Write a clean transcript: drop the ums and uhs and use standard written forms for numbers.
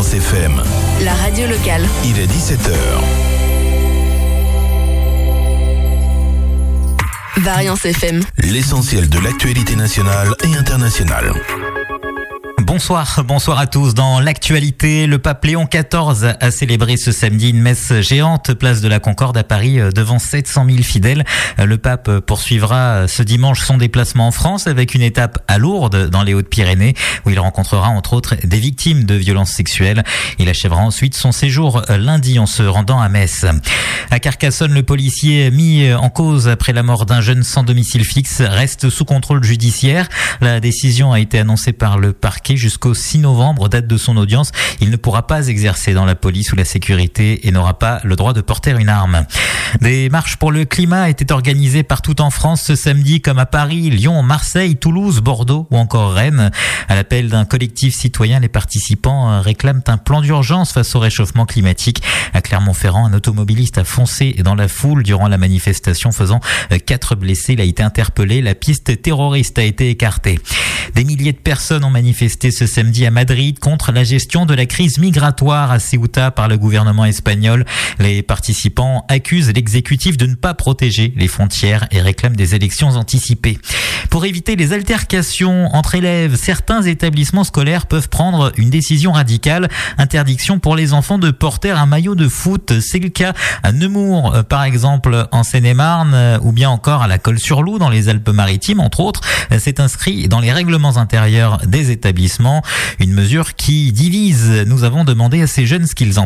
Variance FM. La radio locale. Il est 17h. Variance FM. L'essentiel de l'actualité nationale et internationale. Bonsoir à tous. Dans l'actualité, le pape Léon XIV a célébré ce samedi une messe géante place de la Concorde à Paris devant 700 000 fidèles. Le pape poursuivra ce dimanche son déplacement en France avec une étape à Lourdes dans les Hautes-Pyrénées où il rencontrera entre autres des victimes de violences sexuelles. Il achèvera ensuite son séjour lundi en se rendant à Metz. À Carcassonne, le policier mis en cause après la mort d'un jeune sans domicile fixe reste sous contrôle judiciaire. La décision a été annoncée par le parquet jusqu'au 6 novembre, date de son audience. Il ne pourra pas exercer dans la police ou la sécurité et n'aura pas le droit de porter une arme. Des marches pour le climat étaient organisées partout en France ce samedi, comme à Paris, Lyon, Marseille, Toulouse, Bordeaux ou encore Rennes. À l'appel d'un collectif citoyen, les participants réclament un plan d'urgence face au réchauffement climatique. À Clermont-Ferrand, un automobiliste a foncé dans la foule durant la manifestation, faisant 4 blessés. Il a été interpellé. La piste terroriste a été écartée. Des milliers de personnes ont manifesté ce samedi à Madrid contre la gestion de la crise migratoire à Ceuta par le gouvernement espagnol. Les participants accusent l'exécutif de ne pas protéger les frontières et réclament des élections anticipées. Pour éviter les altercations entre élèves, certains établissements scolaires peuvent prendre une décision radicale. Interdiction pour les enfants de porter un maillot de foot. C'est le cas à Nemours, par exemple, en Seine-et-Marne, ou bien encore à la Colle-sur-Loup, dans les Alpes-Maritimes, entre autres. C'est inscrit dans les règlements intérieurs des établissements. Une mesure qui divise. Nous avons demandé à ces jeunes ce qu'ils en